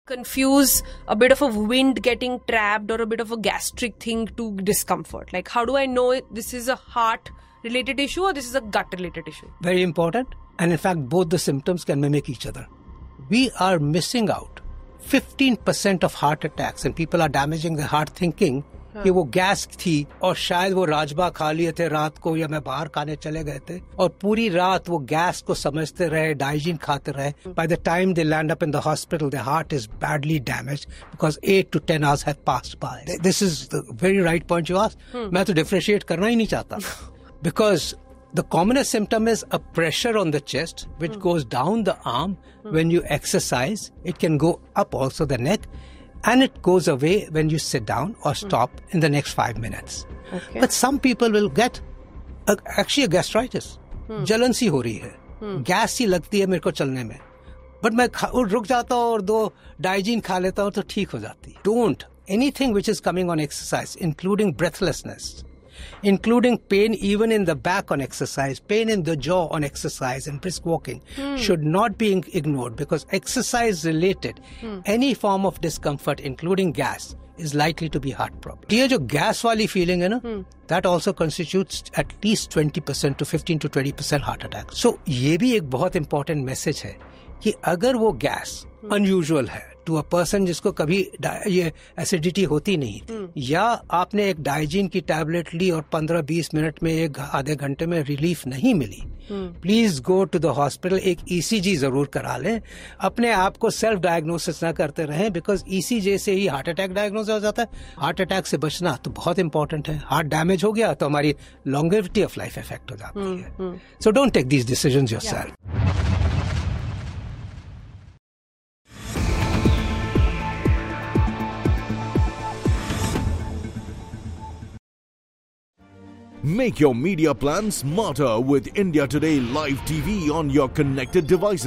confuse a bit of a wind getting trapped or a bit of a gastric thing to discomfort? Like, how do I know this is a heart related issue or this is a gut related issue? Very important. And in fact, both the symptoms can mimic each other. We are missing out 15% of heart attacks, and people are damaging their heart thinking कि वो gas थी और शायद वो राजमा खा लिए थे रात को या मैं बाहर खाने चले गए थे और पूरी रात वो गैस को समझते रहे, डाइजीन खाते रहे. By the time they land up in the hospital, their heart is badly damaged because 8 to 10 hours have passed by. This is the very right point you asked. मैं तो differentiate करना ही नहीं चाहता. Because the commonest symptom is a pressure on the chest, which goes down the arm when you exercise. It can go up also the neck. And it goes away when you sit down or stop in the next 5 minutes. Okay. But some people will get actually a gastritis. जलन सी हो रही है, gas C लगती है मेरे को चलने में. But मैं रुक जाता हूँ और 2 डाइजीन खा लेता हूँ तो ठीक हो जाती है. Don't. Anything which is coming on exercise, including breathlessness, including pain even in the back on exercise, pain in the jaw on exercise and brisk walking, should not be ignored, because exercise related any form of discomfort including gas is likely to be heart problem. ये जो gas वाली feeling है ना, that also constitutes at least 20% to 15 to 20% heart attack. So ये भी एक बहुत important message है कि अगर वो gas unusual है टू अ पर्सन जिसको कभी ये एसिडिटी होती नहीं थी, या आपने एक डाइजीन की टैबलेट ली और 15-20 मिनट में आधे घंटे में रिलीफ नहीं मिली, please go to the hospital. एक ईसीजी जरूर करा लें. अपने आप को सेल्फ डायग्नोसिस ना करते रहें, बिकॉज ईसीजी से ही हार्ट अटैक डायग्नोस हो जाता है. हार्ट अटैक से बचना तो बहुत इंपॉर्टेंट है. हार्ट डैमेज हो गया तो हमारी लॉन्गेविटी ऑफ लाइफ इफेक्ट हो जाती है. So don't take these decisions yourself. Make your media plan smarter with India Today Live TV on your connected devices.